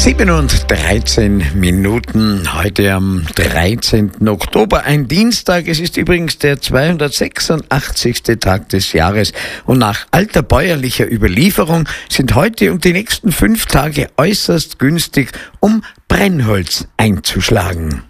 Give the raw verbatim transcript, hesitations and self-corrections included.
sieben und dreizehn Minuten, heute am dreizehnten Oktober, ein Dienstag. Es ist übrigens der zweihundertsechsundachtzigste Tag des Jahres und nach alter bäuerlicher Überlieferung sind heute und die nächsten fünf Tage äußerst günstig, um Brennholz einzuschlagen.